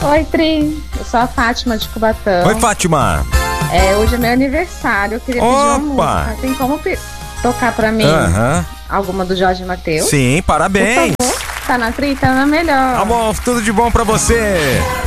Oi, Tri. Eu sou a Fátima de Cubatão. Oi, Fátima. Hoje é meu aniversário. Eu queria pedir uma música. Tem como tocar pra mim alguma do Jorge Mateus? Sim, parabéns. Por favor. Tá na Tri, tá na melhor. Tá bom, tudo de bom pra você.